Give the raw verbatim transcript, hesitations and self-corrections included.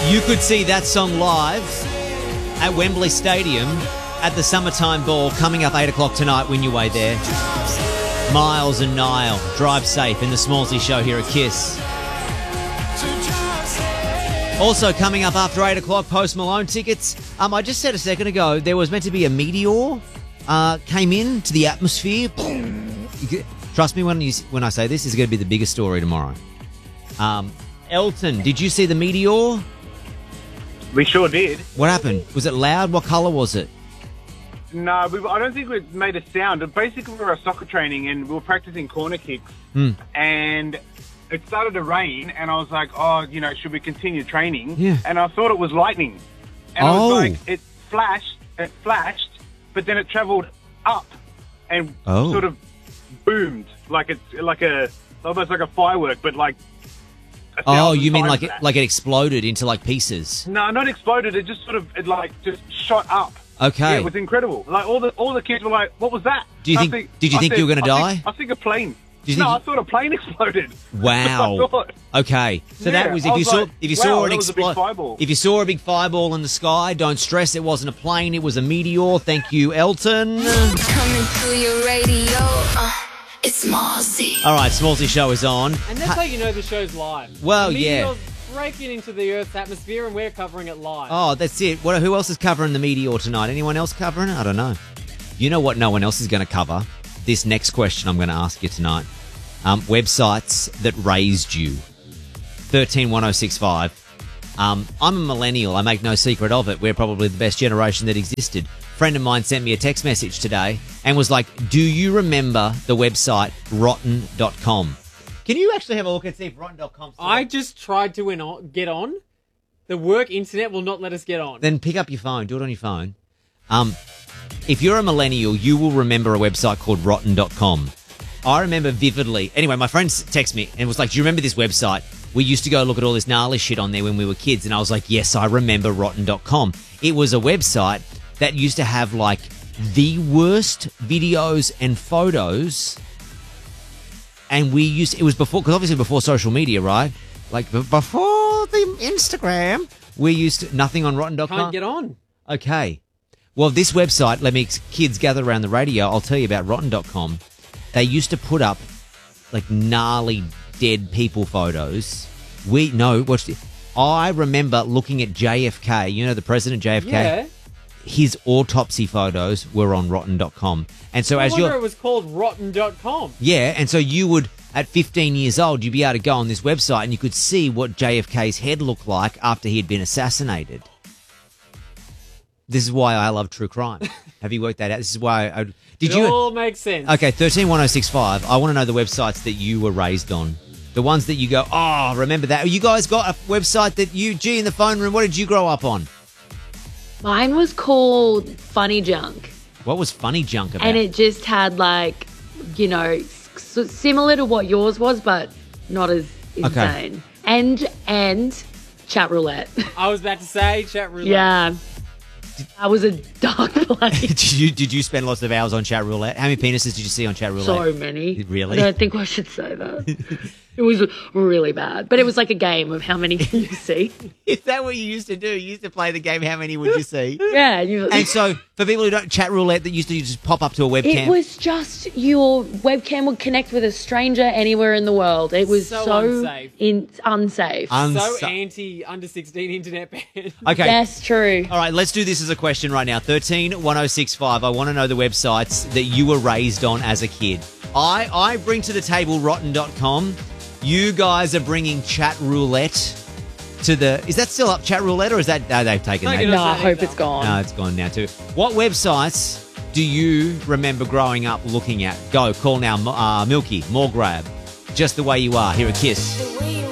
You could see that song live at Wembley Stadium at the Summertime Ball coming up eight o'clock tonight when you're way there. Miles and Niall, drive safe in the Smallsy Show here at Kiss. Also coming up after eight o'clock, Post Malone tickets. Um, I just said a second ago there was meant to be a meteor uh, came into the atmosphere. Trust me when you, when I say this is going to be the biggest story tomorrow. Um, Elton, did you see the meteor? We sure did. What happened? Was it loud? What colour was it? No, we, I don't think we made a sound. Basically, we were soccer training and we were practicing corner kicks. Mm. And it started to rain, and I was like, oh, you know, should we continue training? Yeah. And I thought it was lightning. And oh. I was like, it flashed, it flashed, but then it travelled up and oh. sort of boomed like it's like a almost like a firework, but like. Oh, you mean like it, like it exploded into like pieces? No, not exploded. It just sort of it like just shot up. Okay, yeah, it was incredible. Like all the all the kids were like, "What was that?" Do you think? think did you I think said, you were going to I die? Think, I think a plane. Do you no, think I thought a plane exploded. Wow. Okay, so yeah, that was if was you saw like, if you wow, saw an that was a big explosion. fireball. If you saw a big fireball in the sky, don't stress. It wasn't a plane. It was a meteor. Thank you, Elton. Coming to your radio. Uh. It's Smallsy. All right, Smallsy Show is on. And that's how you know the show's live. Well, the yeah. meteor's breaking into the Earth's atmosphere and we're covering it live. Oh, that's it. What? Who else is covering the meteor tonight? Anyone else covering it? I don't know. You know what no one else is going to cover? This next question I'm going to ask you tonight. Um, websites that raised you. thirteen one oh six five. Um, I'm a millennial. I make no secret of it. We're probably the best generation that existed. A friend of mine sent me a text message today and was like, do you remember the website rotten dot com? Can you actually have a look and see if rotten dot com... I just tried to win on, get on. The work internet will not let us get on. Then pick up your phone. Do it on your phone. Um, if you're a millennial, you will remember a website called rotten dot com. I remember vividly. Anyway, my friend texted me and was like, do you remember this website? We used to go look at all this gnarly shit on there when we were kids. And I was like, yes, I remember rotten dot com. It was a website that used to have like the worst videos and photos. And we used, it was before, because obviously before social media, right? Like before the Instagram, we used to, nothing on rotten dot com. Can't get on. Okay. Well, this website, let me, kids gather around the radio, I'll tell you about rotten dot com. They used to put up like gnarly dead people photos. We, no, watch this. I remember looking at J F K, you know, the president J F K? Yeah. His autopsy photos were on rotten dot com. And so No as wonder you're... it was called rotten dot com. Yeah, and so you would, at fifteen years old, you'd be able to go on this website and you could see what J F K's head looked like after he had been assassinated. This is why I love true crime. Have you worked that out? This is why I... Did it you... all makes sense. Okay, thirteen one oh six five. I want to know the websites that you were raised on. The ones that you go, oh, remember that. You guys got a website that you, G, in the phone room, what did you grow up on? Mine was called Funny Junk. What was Funny Junk about? And it just had like, you know, s- similar to what yours was, but not as insane. And, and chat roulette. I was about to say chat roulette. Yeah. That was a dark place. did you did you spend lots of hours on chat roulette? How many penises did you see on chat roulette? So many. Really? I don't think I should say that. It was really bad. But it was like a game of how many can you see. Is that what you used to do? You used to play the game, how many would you see? Yeah. And, you, and so, for people who don't, chat roulette that used to just pop up to a webcam. It was just your webcam would connect with a stranger anywhere in the world. It was So so, unsafe. In, unsafe. Unsa- So anti under sixteen internet ban. Okay. Yes, true. All right, let's do this as a question right now. thirteen one oh six five. I want to know the websites that you were raised on as a kid. I, I bring to the table rotten dot com. You guys are bringing chat roulette to the... Is that still up, chat roulette, or is that... No, they've taken Take that. it No, off I that hope either. it's gone. No, it's gone now too. What websites do you remember growing up looking at? Go, call now, uh, Milky, more grab. Just the way you are. Here at Kiss. The way